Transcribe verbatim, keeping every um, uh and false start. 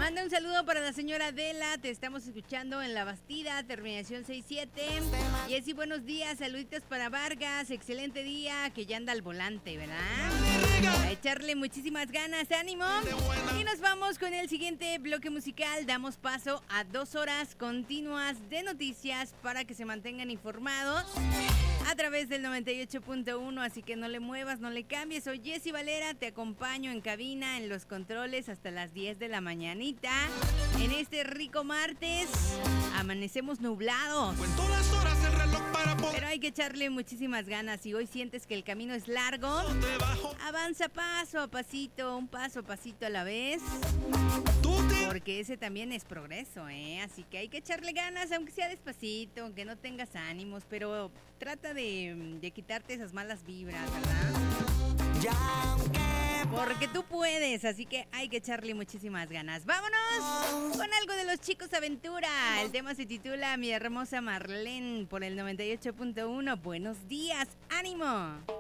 Manda un saludo para la señora Adela, te estamos escuchando en La Bastida, terminación seis siete. Jessy, buenos días, saluditos para Vargas, excelente día, que ya anda al volante, ¿verdad? A echarle muchísimas ganas, ánimo. Y nos vamos con el siguiente bloque musical, damos paso a dos horas continuas de noticias para que se mantengan informados a través del noventa y ocho punto uno, así que no le muevas, no le cambies. Soy Jessy Valera, te acompaño en cabina, en los controles hasta las diez de la mañanita. En este rico martes, amanecemos nublados, pero hay que echarle muchísimas ganas. Si hoy sientes que el camino es largo, avanza paso a pasito, un paso a pasito a la vez, porque ese también es progreso, ¿eh? Así que hay que echarle ganas, aunque sea despacito, aunque no tengas ánimos, pero trata de, de quitarte esas malas vibras, ¿verdad? Porque tú puedes, así que hay que echarle muchísimas ganas. ¡Vámonos con algo de los Chicos Aventura! El tema se titula Mi hermosa Marlene por el noventa y ocho punto uno. Buenos días, ánimo.